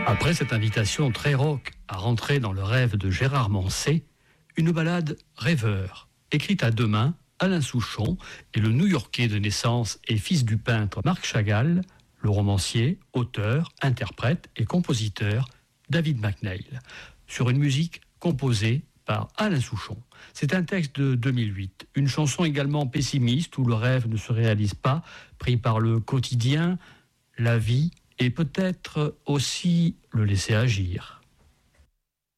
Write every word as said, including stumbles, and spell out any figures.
Après cette invitation très rock à rentrer dans le rêve de Gérard Manset, une ballade rêveur, écrite à deux mains, Alain Souchon et le New-Yorkais de naissance et fils du peintre Marc Chagall, le romancier, auteur, interprète et compositeur David McNeil, sur une musique composée par Alain Souchon. C'est un texte de deux mille huit, une chanson également pessimiste où le rêve ne se réalise pas, pris par le quotidien, la vie et peut-être aussi le laisser agir.